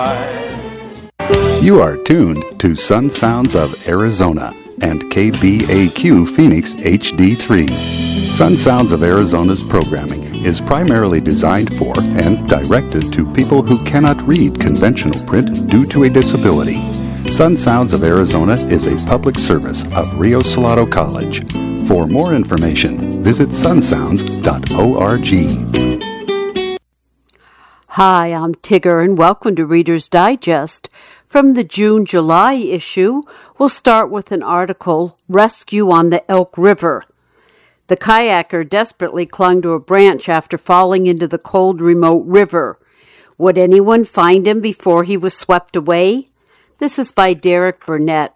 You are tuned to Sun Sounds of Arizona and KBAQ Phoenix HD3. Sun Sounds of Arizona's programming is primarily designed for and directed to people who cannot read conventional print due to a disability. Sun Sounds of Arizona is a public service of Rio Salado College. For more information, visit sunsounds.org. Hi, I'm Tigger, and welcome to Reader's Digest. From the June-July issue, we'll start with an article, Rescue on the Elk River. The kayaker desperately clung to a branch after falling into the cold, remote river. Would anyone find him before he was swept away? This is by Derek Burnett.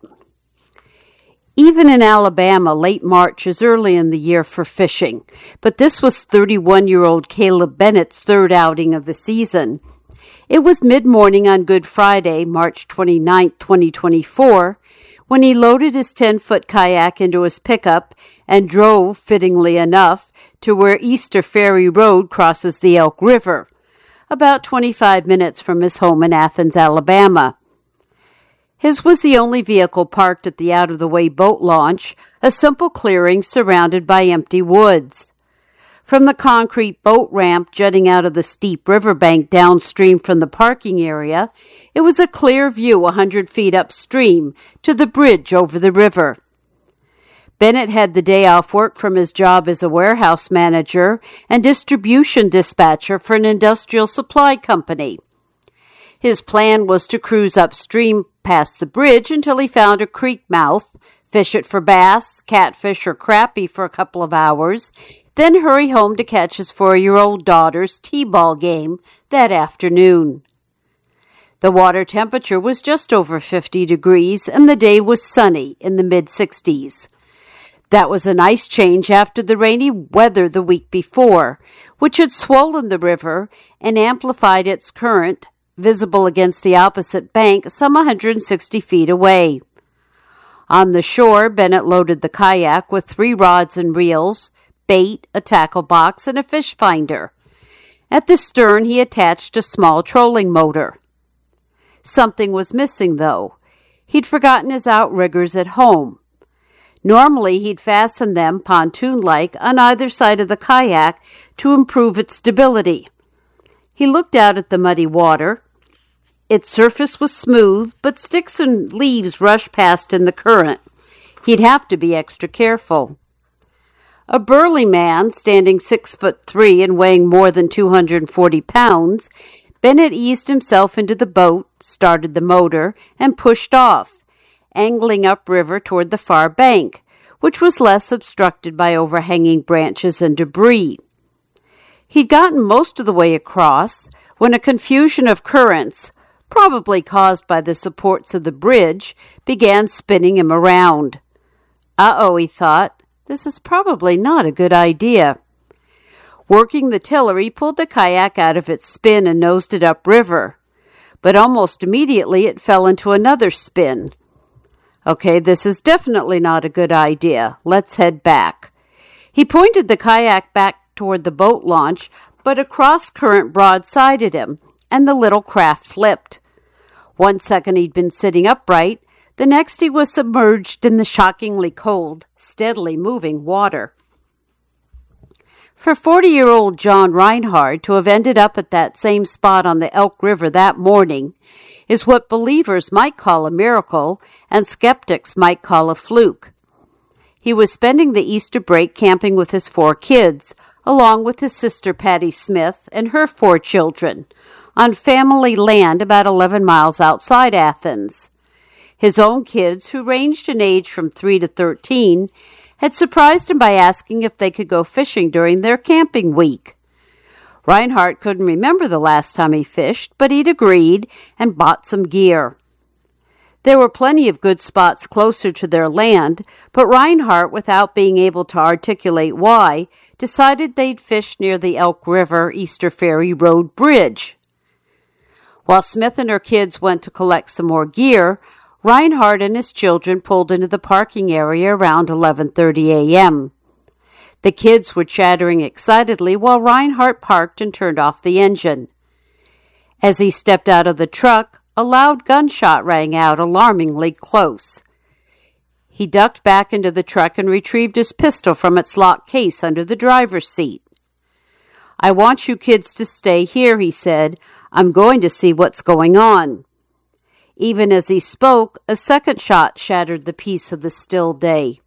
Even in Alabama, late March is early in the year for fishing, but this was 31-year-old Caleb Bennett's third outing of the season. It was mid-morning on Good Friday, March 29, 2024, when he loaded his 10-foot kayak into his pickup and drove, fittingly enough, to where Easter Ferry Road crosses the Elk River, about 25 minutes from his home in Athens, Alabama. His was the only vehicle parked at the out-of-the-way boat launch, a simple clearing surrounded by empty woods. From the concrete boat ramp jutting out of the steep riverbank downstream from the parking area, it was a clear view 100 feet upstream to the bridge over the river. Bennett had the day off work from his job as a warehouse manager and distribution dispatcher for an industrial supply company. His plan was to cruise upstream past the bridge until he found a creek mouth, fish it for bass, catfish, or crappie for a couple of hours, then hurry home to catch his 4-year-old daughter's t-ball game that afternoon. The water temperature was just over 50 degrees, and the day was sunny in the mid-60s. That was a nice change after the rainy weather the week before, which had swollen the river and amplified its current, visible against the opposite bank some 160 feet away. On the shore, Bennett loaded the kayak with 3 rods and reels, bait, a tackle box, and a fish finder. At the stern, he attached a small trolling motor. Something was missing, though. He'd forgotten his outriggers at home. Normally, he'd fasten them, pontoon-like, on either side of the kayak to improve its stability. He looked out at the muddy water. Its surface was smooth, but sticks and leaves rushed past in the current. He'd have to be extra careful. A burly man, standing 6'3" and weighing more than 240 pounds, Bennett eased himself into the boat, started the motor, and pushed off, angling upriver toward the far bank, which was less obstructed by overhanging branches and debris. He'd gotten most of the way across when a confusion of currents, probably caused by the supports of the bridge, began spinning him around. Uh-oh, he thought. This is probably not a good idea. Working the tiller, he pulled the kayak out of its spin and nosed it upriver. But almost immediately it fell into another spin. Okay, this is definitely not a good idea. Let's head back. He pointed the kayak back toward the boat launch, but a cross-current broadsided him, and the little craft flipped. 1 second he'd been sitting upright, the next he was submerged in the shockingly cold, steadily moving water. For 40-year-old John Reinhardt to have ended up at that same spot on the Elk River that morning is what believers might call a miracle and skeptics might call a fluke. He was spending the Easter break camping with his 4 kids, along with his sister Patty Smith and her 4 children, on family land about 11 miles outside Athens. His own kids, who ranged in age from 3 to 13, had surprised him by asking if they could go fishing during their camping week. Reinhardt couldn't remember the last time he fished, but he'd agreed and bought some gear. There were plenty of good spots closer to their land, but Reinhardt, without being able to articulate why, decided they'd fish near the Elk River Easter Ferry Road Bridge. While Smith and her kids went to collect some more gear, Reinhardt and his children pulled into the parking area around 11:30 a.m. The kids were chattering excitedly while Reinhardt parked and turned off the engine. As he stepped out of the truck, a loud gunshot rang out alarmingly close. He ducked back into the truck and retrieved his pistol from its locked case under the driver's seat. "I want you kids to stay here," he said. "I'm going to see what's going on." Even as he spoke, a second shot shattered the peace of the still day.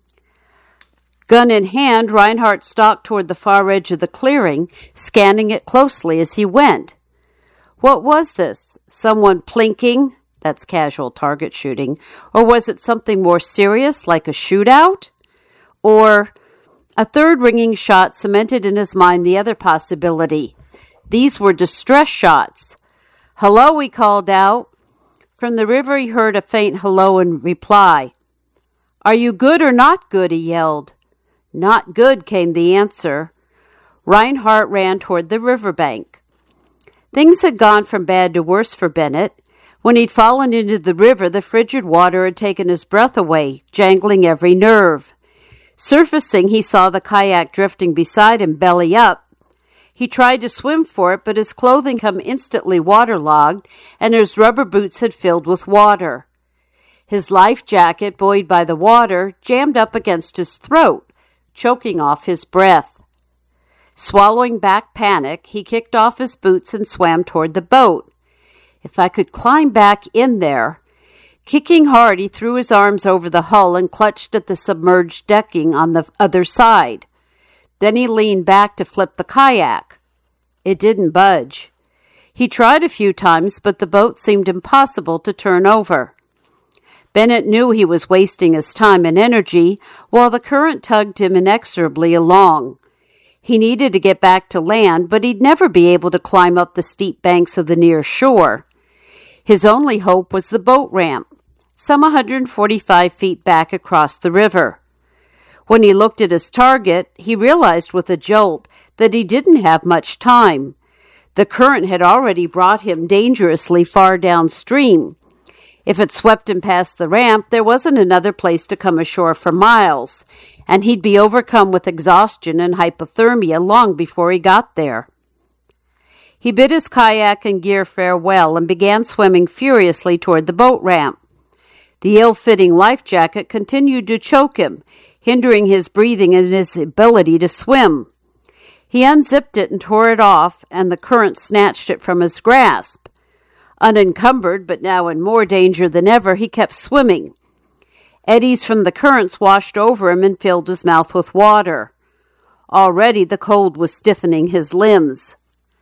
Gun in hand, Reinhardt stalked toward the far edge of the clearing, scanning it closely as he went. What was this? Someone plinking? That's casual target shooting. Or was it something more serious, like a shootout? Or a third ringing shot cemented in his mind the other possibility. These were distress shots. "Hello," he called out. From the river he heard a faint hello in reply. "Are you good or not good?" he yelled. "Not good," came the answer. Reinhardt ran toward the riverbank. Things had gone from bad to worse for Bennett. When he'd fallen into the river, the frigid water had taken his breath away, jangling every nerve. Surfacing, he saw the kayak drifting beside him, belly up. He tried to swim for it, but his clothing became instantly waterlogged, and his rubber boots had filled with water. His life jacket, buoyed by the water, jammed up against his throat, choking off his breath. Swallowing back panic, he kicked off his boots and swam toward the boat. If I could climb back in there. Kicking hard, he threw his arms over the hull and clutched at the submerged decking on the other side. Then he leaned back to flip the kayak. It didn't budge. He tried a few times, but the boat seemed impossible to turn over. Bennett knew he was wasting his time and energy while the current tugged him inexorably along. He needed to get back to land, but he'd never be able to climb up the steep banks of the near shore. His only hope was the boat ramp, some 145 feet back across the river. When he looked at his target, he realized with a jolt that he didn't have much time. The current had already brought him dangerously far downstream. If it swept him past the ramp, there wasn't another place to come ashore for miles, and he'd be overcome with exhaustion and hypothermia long before he got there. He bid his kayak and gear farewell and began swimming furiously toward the boat ramp. The ill-fitting life jacket continued to choke him, hindering his breathing and his ability to swim. He unzipped it and tore it off, and the current snatched it from his grasp. Unencumbered, but now in more danger than ever, he kept swimming. Eddies from the currents washed over him and filled his mouth with water. Already the cold was stiffening his limbs.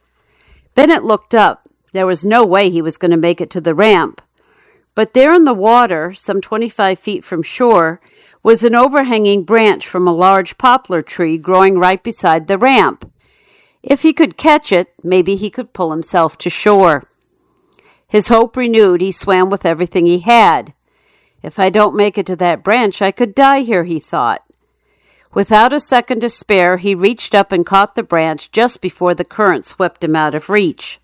Bennett looked up. There was no way he was going to make it to the ramp. But there in the water, some 25 feet from shore, was an overhanging branch from a large poplar tree growing right beside the ramp. If he could catch it, maybe he could pull himself to shore. His hope renewed, he swam with everything he had. If I don't make it to that branch, I could die here, he thought. Without a second to spare, he reached up and caught the branch just before the current swept him out of reach.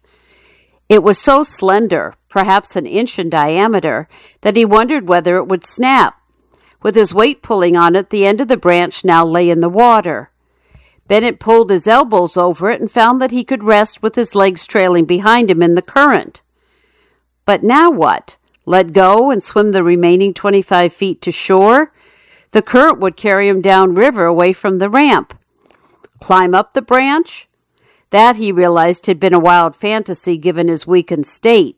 It was so slender, perhaps an inch in diameter, that he wondered whether it would snap. With his weight pulling on it, the end of the branch now lay in the water. Bennett pulled his elbows over it and found that he could rest with his legs trailing behind him in the current. But now what? Let go and swim the remaining 25 feet to shore? The current would carry him downriver away from the ramp. Climb up the branch? That, he realized, had been a wild fantasy given his weakened state.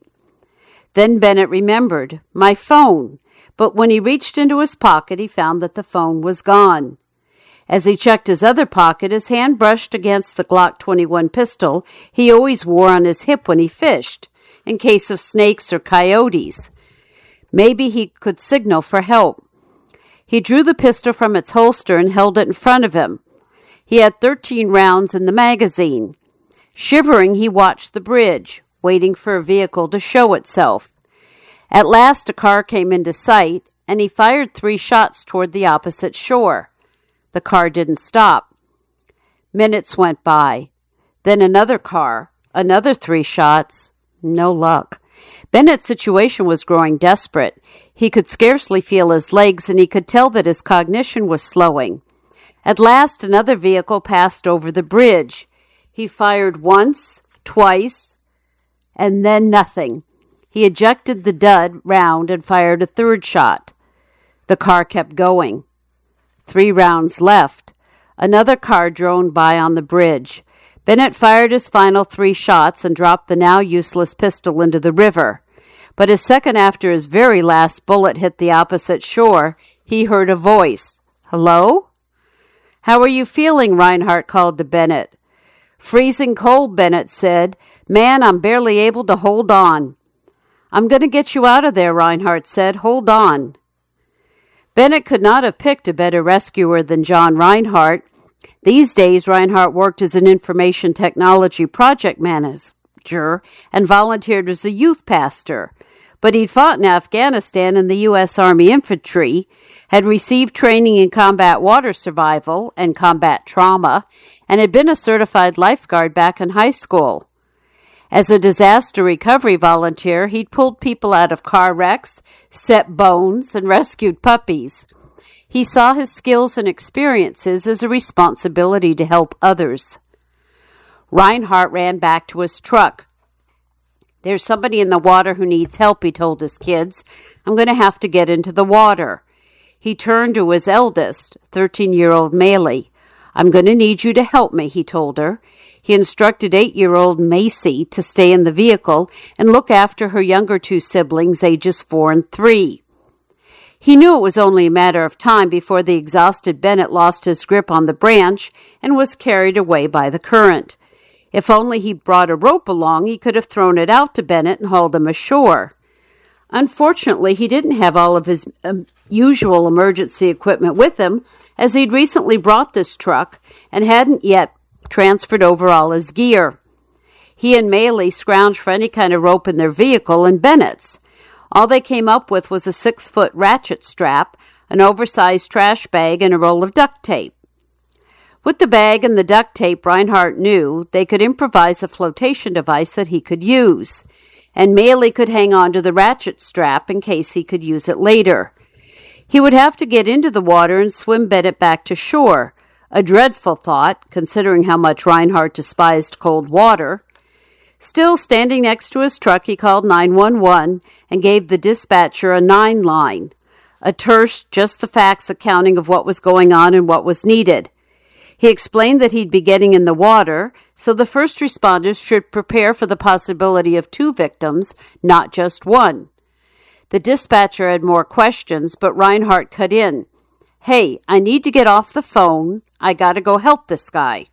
Then Bennett remembered. My phone. But when he reached into his pocket, he found that the phone was gone. As he checked his other pocket, his hand brushed against the Glock 21 pistol he always wore on his hip when he fished, in case of snakes or coyotes. Maybe he could signal for help. He drew the pistol from its holster and held it in front of him. He had 13 rounds in the magazine. Shivering, he watched the bridge, waiting for a vehicle to show itself. At last, a car came into sight, and he fired 3 shots toward the opposite shore. The car didn't stop. Minutes went by. Then another car, another 3 shots. No luck. Bennett's situation was growing desperate. He could scarcely feel his legs, and he could tell that his cognition was slowing. At last, another vehicle passed over the bridge. He fired once, twice, and then nothing. He ejected the dud round and fired a third shot. The car kept going. 3 rounds left. Another car droned by on the bridge. Bennett fired his final 3 shots and dropped the now useless pistol into the river. But a second after his very last bullet hit the opposite shore, he heard a voice. "Hello?" "How are you feeling?" Reinhardt called to Bennett. "Freezing cold," Bennett said. "Man, I'm barely able to hold on." "I'm going to get you out of there," Reinhardt said. "Hold on." Bennett could not have picked a better rescuer than John Reinhardt. These days, Reinhardt worked as an information technology project manager and volunteered as a youth pastor. But he'd fought in Afghanistan in the U.S. Army Infantry, had received training in combat water survival and combat trauma, and had been a certified lifeguard back in high school. As a disaster recovery volunteer, he'd pulled people out of car wrecks, set bones, and rescued puppies. He saw his skills and experiences as a responsibility to help others. Reinhardt ran back to his truck. "There's somebody in the water who needs help," he told his kids. "I'm going to have to get into the water." He turned to his eldest, 13-year-old Maylee. "I'm going to need you to help me," he told her. He instructed 8-year-old Macy to stay in the vehicle and look after her younger 2 siblings, ages 4 and 3. He knew it was only a matter of time before the exhausted Bennett lost his grip on the branch and was carried away by the current. If only he'd brought a rope along, he could have thrown it out to Bennett and hauled him ashore. Unfortunately, he didn't have all of his usual emergency equipment with him, as he'd recently brought this truck and hadn't yet transferred over all his gear. He and Maylee scrounged for any kind of rope in their vehicle and Bennett's. All they came up with was a 6-foot ratchet strap, an oversized trash bag, and a roll of duct tape. With the bag and the duct tape, Reinhardt knew they could improvise a flotation device that he could use, and Maylee could hang on to the ratchet strap in case he could use it later. He would have to get into the water and swim Bennett back to shore, a dreadful thought, considering how much Reinhardt despised cold water. Still standing next to his truck, he called 911 and gave the dispatcher a 9 line, a terse, just the facts accounting of what was going on and what was needed. He explained that he'd be getting in the water, so the first responders should prepare for the possibility of 2 victims, not just 1. The dispatcher had more questions, but Reinhardt cut in. "Hey, I need to get off the phone. I gotta go help this guy."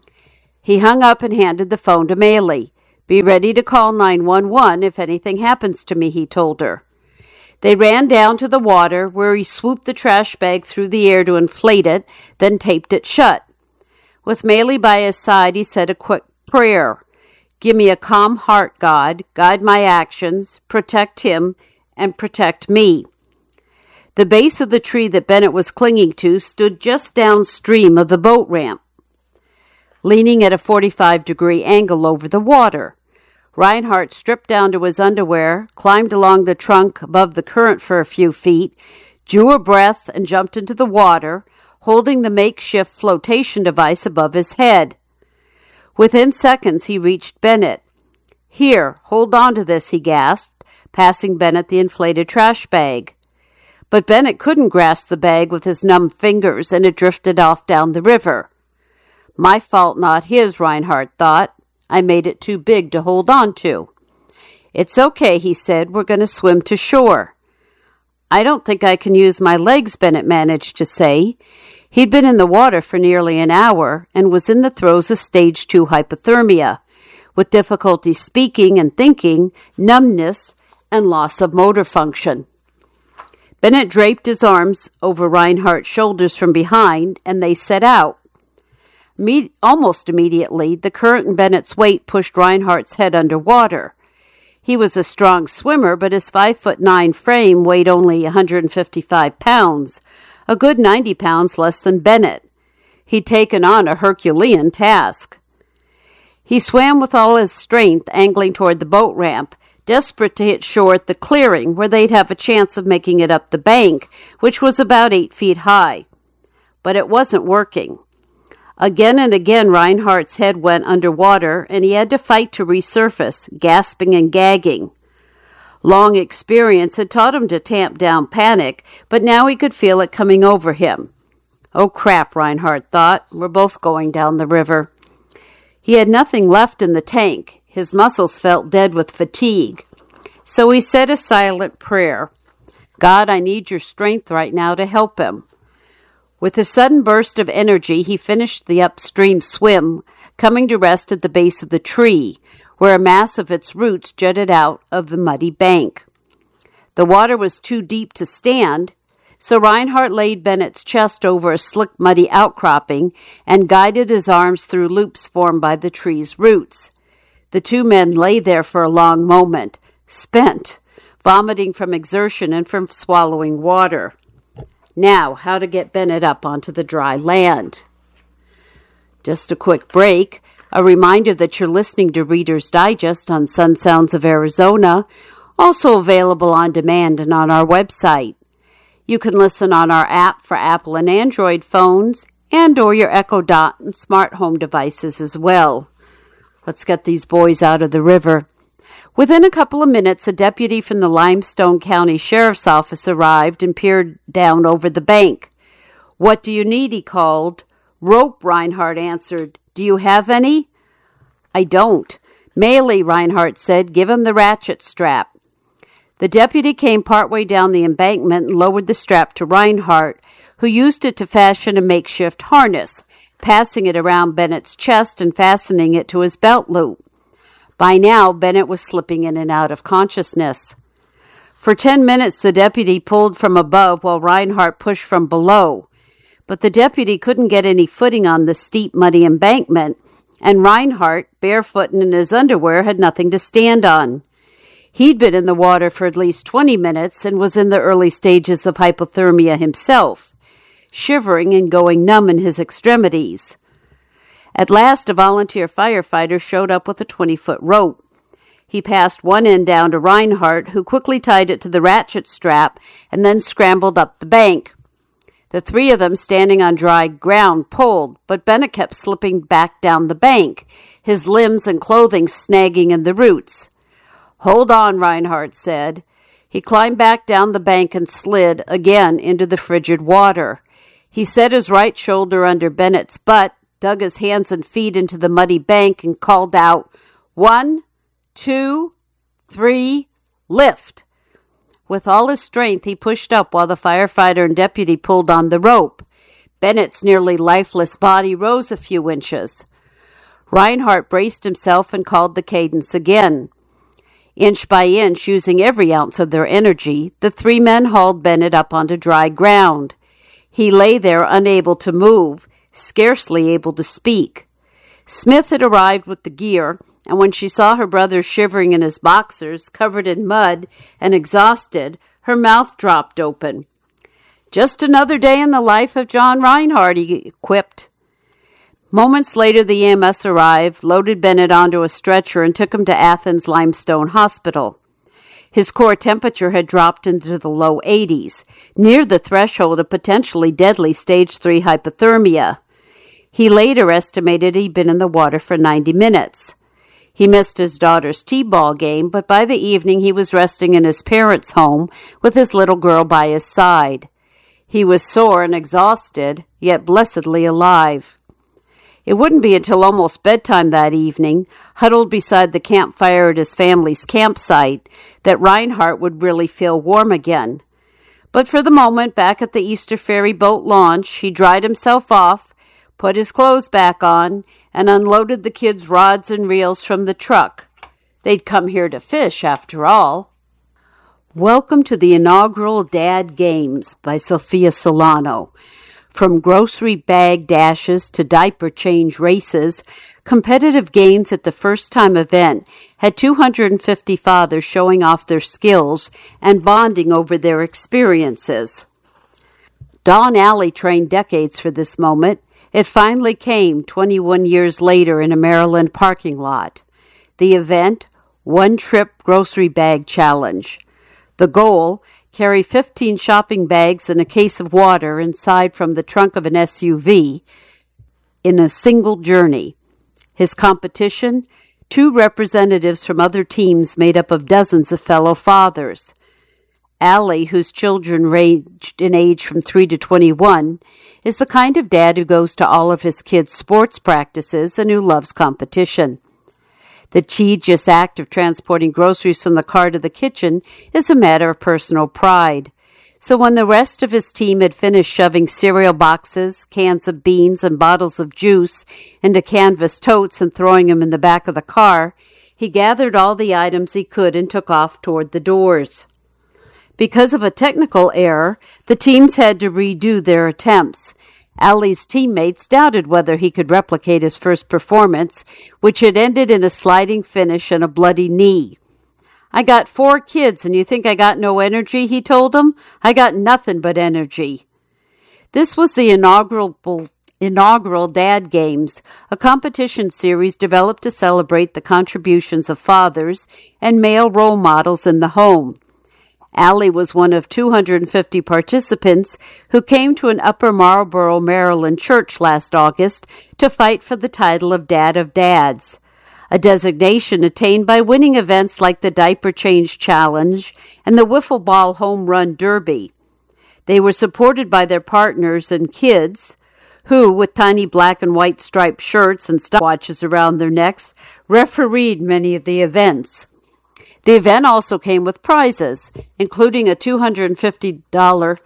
He hung up and handed the phone to Maylee. "Be ready to call 911 if anything happens to me," he told her. They ran down to the water, where he swooped the trash bag through the air to inflate it, then taped it shut. With Maylee by his side, he said a quick prayer. "Give me a calm heart, God. Guide my actions. Protect him and protect me." The base of the tree that Bennett was clinging to stood just downstream of the boat ramp, leaning at a 45-degree angle over the water. Reinhardt stripped down to his underwear, climbed along the trunk above the current for a few feet, drew a breath, and jumped into the water, holding the makeshift flotation device above his head. Within seconds, he reached Bennett. "Here, hold on to this," he gasped, passing Bennett the inflated trash bag. But Bennett couldn't grasp the bag with his numb fingers, and it drifted off down the river. My fault, not his, Reinhardt thought. I made it too big to hold on to. "It's okay," he said. "We're going to swim to shore." "I don't think I can use my legs," Bennett managed to say. He'd been in the water for nearly an hour and was in the throes of stage 2 hypothermia, with difficulty speaking and thinking, numbness, and loss of motor function. Bennett draped his arms over Reinhardt's shoulders from behind, and they set out. Almost immediately, the current in Bennett's weight pushed Reinhardt's head underwater. He was a strong swimmer, but his 5'9" frame weighed only 155 pounds, a good 90 pounds less than Bennett. He'd taken on a Herculean task. He swam with all his strength, angling toward the boat ramp, desperate to hit shore at the clearing, where they'd have a chance of making it up the bank, which was about 8 feet high. But it wasn't working. Again and again, Reinhardt's head went underwater, and he had to fight to resurface, gasping and gagging. Long experience had taught him to tamp down panic, but now he could feel it coming over him. Oh crap, Reinhardt thought. We're both going down the river. He had nothing left in the tank. His muscles felt dead with fatigue. So he said a silent prayer. God, I need your strength right now to help him. With a sudden burst of energy, he finished the upstream swim, coming to rest at the base of the tree, where a mass of its roots jutted out of the muddy bank. The water was too deep to stand, so Reinhardt laid Bennett's chest over a slick, muddy outcropping and guided his arms through loops formed by the tree's roots. The two men lay there for a long moment, spent, vomiting from exertion and from swallowing water. Now, how to get Bennett up onto the dry land. Just a quick break. A reminder that you're listening to Reader's Digest on Sun Sounds of Arizona, also available on demand and on our website. You can listen on our app for Apple and Android phones and or your Echo Dot and smart home devices as well. Let's get these boys out of the river. Within a couple of minutes, a deputy from the Limestone County Sheriff's Office arrived and peered down over the bank. What do you need? He called. Rope, Reinhardt answered. Do you have any? I don't. Melee, Reinhardt said. Give him the ratchet strap. The deputy came partway down the embankment and lowered the strap to Reinhardt, who used it to fashion a makeshift harness, passing it around Bennett's chest and fastening it to his belt loop. By now, Bennett was slipping in and out of consciousness. For 10 minutes, the deputy pulled from above while Reinhardt pushed from below. But the deputy couldn't get any footing on the steep, muddy embankment, and Reinhardt, barefoot and in his underwear, had nothing to stand on. He'd been in the water for at least 20 minutes and was in the early stages of hypothermia himself, shivering and going numb in his extremities. At last, a volunteer firefighter showed up with a 20-foot rope. He passed one end down to Reinhardt, who quickly tied it to the ratchet strap and then scrambled up the bank. The three of them, standing on dry ground, pulled, but Bennett kept slipping back down the bank, his limbs and clothing snagging in the roots. Hold on, Reinhardt said. He climbed back down the bank and slid again into the frigid water. He set his right shoulder under Bennett's butt, dug his hands and feet into the muddy bank, and called out, 1, 2, 3, lift. With all his strength, he pushed up while the firefighter and deputy pulled on the rope. Bennett's nearly lifeless body rose a few inches. Reinhardt braced himself and called the cadence again. Inch by inch, using every ounce of their energy, the three men hauled Bennett up onto dry ground. He lay there unable to move, scarcely able to speak. Smith had arrived with the gear, and when she saw her brother shivering in his boxers, covered in mud and exhausted, her mouth dropped open. Just another day in the life of John Reinhardt, he quipped. Moments later, the EMS arrived, loaded Bennett onto a stretcher, and took him to Athens Limestone Hospital. His core temperature had dropped into the low 80s, near the threshold of potentially deadly stage 3 hypothermia. He later estimated he'd been in the water for 90 minutes. He missed his daughter's t-ball game, but by the evening he was resting in his parents' home with his little girl by his side. He was sore and exhausted, yet blessedly alive. It wouldn't be until almost bedtime that evening, huddled beside the campfire at his family's campsite, that Reinhardt would really feel warm again. But for the moment, back at the Easter Ferry boat launch, he dried himself off, put his clothes back on, and unloaded the kids' rods and reels from the truck. They'd come here to fish, after all. Welcome to the inaugural Dad Games by Sophia Solano. From grocery bag dashes to diaper change races, competitive games at the first-time event had 250 fathers showing off their skills and bonding over their experiences. Dawn Alley trained decades for this moment. It finally came 21 years later in a Maryland parking lot. The event, One Trip Grocery Bag Challenge. The goal, carry 15 shopping bags and a case of water inside from the trunk of an SUV. in a single journey. His competition, 2 representatives from other teams made up of dozens of fellow fathers. Allie, whose children ranged in age from 3 to 21, is the kind of dad who goes to all of his kids' sports practices and who loves competition. The tedious act of transporting groceries from the car to the kitchen is a matter of personal pride. So when the rest of his team had finished shoving cereal boxes, cans of beans, and bottles of juice into canvas totes and throwing them in the back of the car, he gathered all the items he could and took off toward the doors. Because of a technical error, the teams had to redo their attempts. Allie's teammates doubted whether he could replicate his first performance, which had ended in a sliding finish and a bloody knee. "I got 4 kids, and you think I got no energy?" he told them. "I got nothing but energy." This was the inaugural Dad Games, a competition series developed to celebrate the contributions of fathers and male role models in the home. Allie was one of 250 participants who came to an Upper Marlboro, Maryland church last August to fight for the title of Dad of Dads, a designation attained by winning events like the Diaper Change Challenge and the Wiffle Ball Home Run Derby. They were supported by their partners and kids, who, with tiny black and white striped shirts and stopwatches around their necks, refereed many of the events. The event also came with prizes, including a $250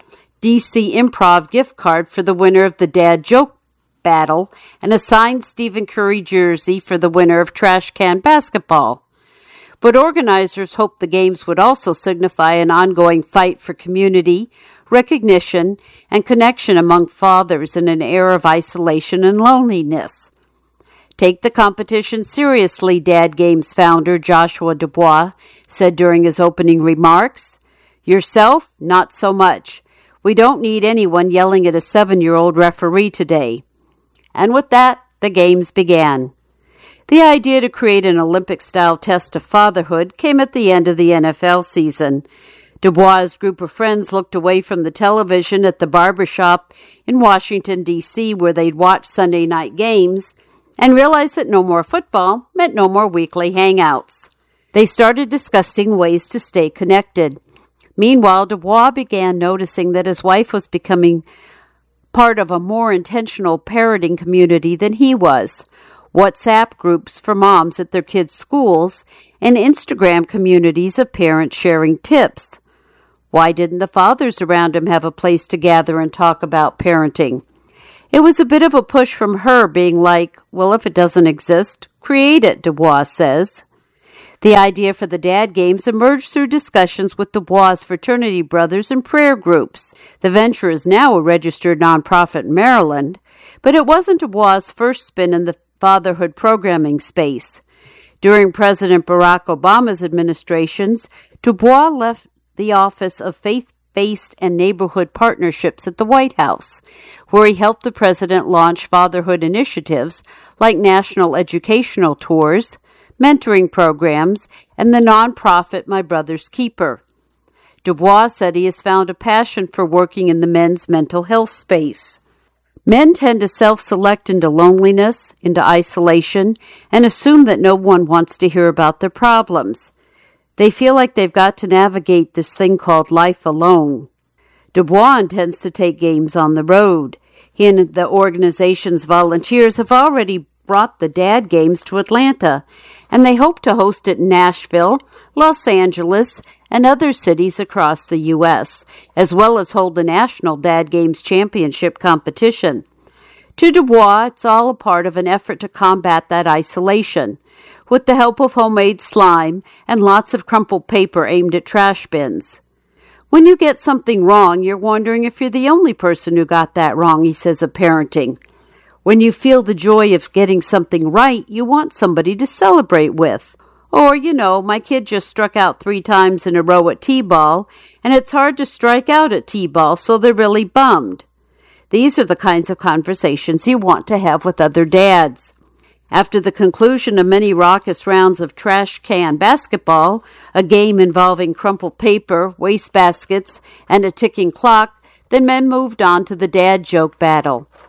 DC Improv gift card for the winner of the Dad Joke Battle and a signed Stephen Curry jersey for the winner of Trash Can Basketball. But organizers hoped the games would also signify an ongoing fight for community, recognition, and connection among fathers in an era of isolation and loneliness. "Take the competition seriously," Dad Games founder Joshua Dubois said during his opening remarks. "Yourself, not so much. We don't need anyone yelling at a 7-year-old referee today." And with that, the games began. The idea to create an Olympic-style test of fatherhood came at the end of the NFL season. Dubois' group of friends looked away from the television at the barbershop in Washington, D.C., where they'd watch Sunday night games, and realized that no more football meant no more weekly hangouts. They started discussing ways to stay connected. Meanwhile, Dubois began noticing that his wife was becoming part of a more intentional parenting community than he was. WhatsApp groups for moms at their kids' schools, and Instagram communities of parents sharing tips. Why didn't the fathers around him have a place to gather and talk about parenting? It was a bit of a push from her, being like, "Well, if it doesn't exist, create it," Dubois says. The idea for the Dad Games emerged through discussions with Dubois' fraternity brothers and prayer groups. The venture is now a registered nonprofit in Maryland, but it wasn't Dubois' first spin in the fatherhood programming space. During President Barack Obama's administrations, Dubois left the Office of Faith-Based and Neighborhood Partnerships at the White House, where he helped the president launch fatherhood initiatives like national educational tours, mentoring programs, and the nonprofit My Brother's Keeper. Dubois said he has found a passion for working in the men's mental health space. Men tend to self-select into loneliness, into isolation, and assume that no one wants to hear about their problems. They feel like they've got to navigate this thing called life alone. Dubois intends to take games on the road. He and the organization's volunteers have already brought the Dad Games to Atlanta, and they hope to host it in Nashville, Los Angeles, and other cities across the U.S., as well as hold the National Dad Games Championship competition. To Dubois, it's all a part of an effort to combat that isolation, with the help of homemade slime and lots of crumpled paper aimed at trash bins. When you get something wrong, you're wondering if you're the only person who got that wrong, he says of parenting. When you feel the joy of getting something right, you want somebody to celebrate with. Or, my kid just struck out 3 times in a row at T-ball, and it's hard to strike out at T-ball, so they're really bummed. These are the kinds of conversations you want to have with other dads. After the conclusion of many raucous rounds of trash can basketball, a game involving crumpled paper, wastebaskets, and a ticking clock, the men moved on to the dad joke battle.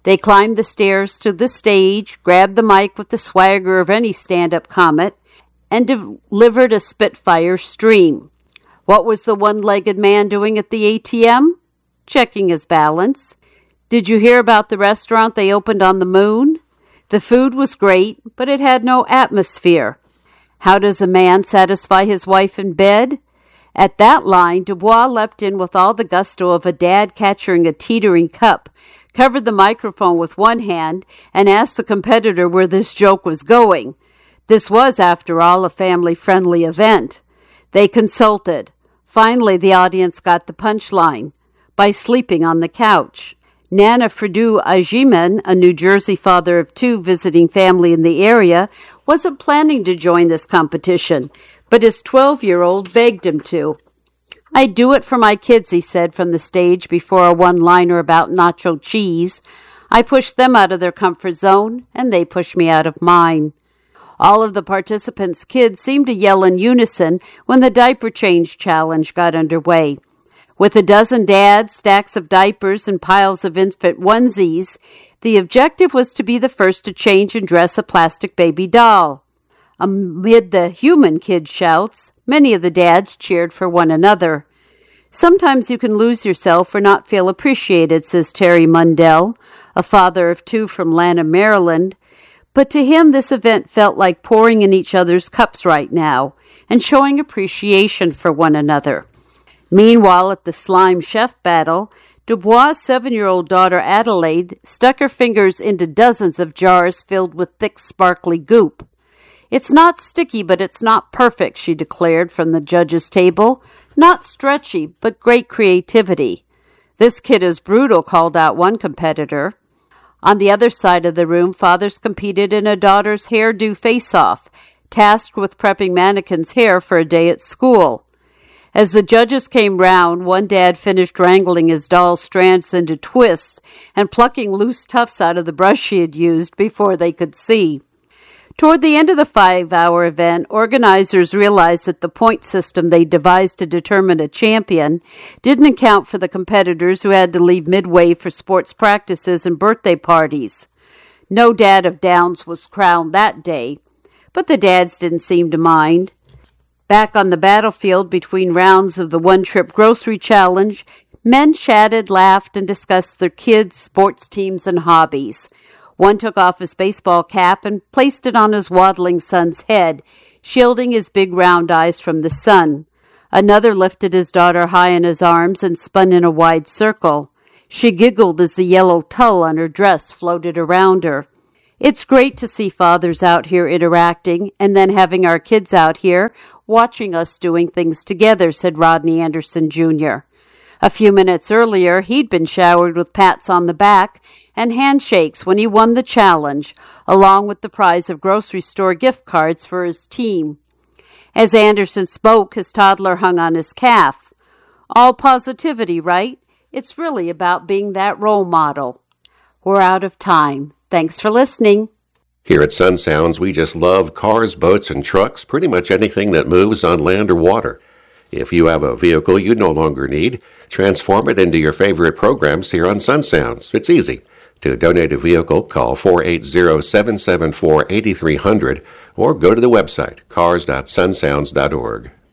They climbed the stairs to the stage, grabbed the mic with the swagger of any stand-up comic, and delivered a Spitfire stream. What was the one-legged man doing at the ATM? Checking his balance. Did you hear about the restaurant they opened on the moon? The food was great, but it had no atmosphere. How does a man satisfy his wife in bed? At that line, Dubois leapt in with all the gusto of a dad catching a teetering cup, covered the microphone with one hand, and asked the competitor where this joke was going. This was, after all, a family-friendly event. They consulted. Finally, the audience got the punchline by sleeping on the couch. Nana Fredu Ajiman, a New Jersey father of two visiting family in the area, wasn't planning to join this competition, but his 12-year-old begged him to. "I do it for my kids," he said from the stage before a one-liner about nacho cheese. "I push them out of their comfort zone, and they push me out of mine." All of the participants' kids seemed to yell in unison when the diaper change challenge got underway. With a dozen dads, stacks of diapers, and piles of infant onesies, the objective was to be the first to change and dress a plastic baby doll. Amid the human kid shouts, many of the dads cheered for one another. "Sometimes you can lose yourself or not feel appreciated," says Terry Mundell, a father of two from Lanham, Maryland. But to him, this event felt like pouring in each other's cups right now and showing appreciation for one another. Meanwhile, at the slime chef battle, Dubois' 7-year-old daughter Adelaide stuck her fingers into dozens of jars filled with thick, sparkly goop. "It's not sticky, but it's not perfect," she declared from the judges' table. "Not stretchy, but great creativity." "This kid is brutal," called out one competitor. On the other side of the room, fathers competed in a daughter's hairdo face-off, tasked with prepping mannequins' hair for a day at school. As the judges came round, one dad finished wrangling his doll's strands into twists and plucking loose tufts out of the brush he had used before they could see. Toward the end of the 5-hour event, organizers realized that the point system they devised to determine a champion didn't account for the competitors who had to leave midway for sports practices and birthday parties. No dad of Downs was crowned that day, but the dads didn't seem to mind. Back on the battlefield between rounds of the one-trip grocery challenge, men chatted, laughed, and discussed their kids, sports teams, and hobbies. One took off his baseball cap and placed it on his waddling son's head, shielding his big round eyes from the sun. Another lifted his daughter high in his arms and spun in a wide circle. She giggled as the yellow tulle on her dress floated around her. "It's great to see fathers out here interacting and then having our kids out here watching us doing things together," said Rodney Anderson, Jr. A few minutes earlier, he'd been showered with pats on the back and handshakes when he won the challenge, along with the prize of grocery store gift cards for his team. As Anderson spoke, his toddler hung on his calf. "All positivity, right? It's really about being that role model." We're out of time. Thanks for listening. Here at Sun Sounds, we just love cars, boats, and trucks, pretty much anything that moves on land or water. If you have a vehicle you no longer need, transform it into your favorite programs here on Sun Sounds. It's easy. To donate a vehicle, call 480-774-8300 or go to the website cars.sunsounds.org.